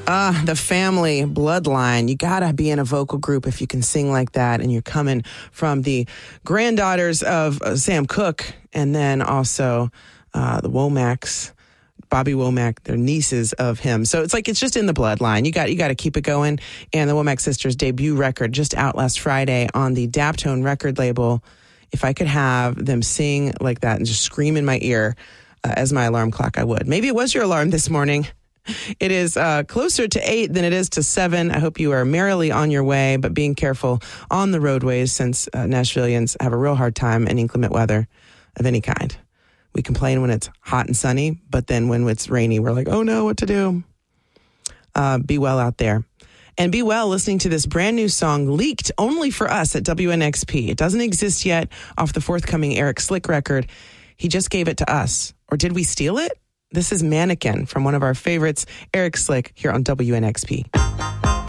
The family bloodline. You gotta be in a vocal group if you can sing like that, and you're coming from the granddaughters of Sam Cooke, and then also the Womacks, Bobby Womack, they're nieces of him. So it's like it's just in the bloodline. You got to keep it going. And the Womack sisters' debut record just out last Friday on the Daptone record label. If I could have them sing like that and just scream in my ear as my alarm clock, I would. Maybe it was your alarm this morning. It is closer to 8 than it is to 7. I hope you are merrily on your way, but being careful on the roadways since Nashvillians have a real hard time in inclement weather of any kind. We complain when it's hot and sunny, but then when it's rainy, we're like, oh no, what to do? Be well out there. And be well listening to this brand new song leaked only for us at WNXP. It doesn't exist yet off the forthcoming Eric Slick record. He just gave it to us. Or did we steal it? This is Mannequin from one of our favorites, Eric Slick, here on WNXP.